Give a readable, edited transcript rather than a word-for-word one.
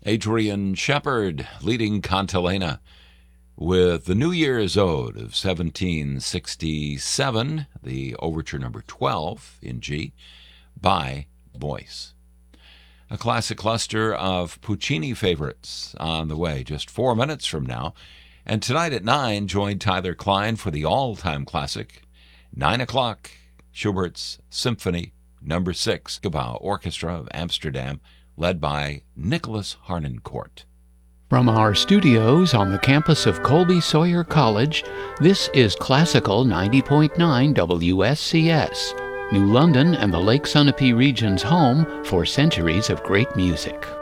Adrian Shepard leading Cantilena with the New Year's Ode of 1767, the overture number 12 in G, by Boyce. A classic cluster of Puccini favorites on the way just 4 minutes from now. And tonight at 9, join Tyler Klein for the all-time classic, 9 o'clock, Schubert's Symphony No. 6, Gebouw Orchestra of Amsterdam, led by Nicholas Harnoncourt. From our studios on the campus of Colby Sawyer College, this is Classical 90.9 WSCS, New London and the Lake Sunapee region's home for centuries of great music.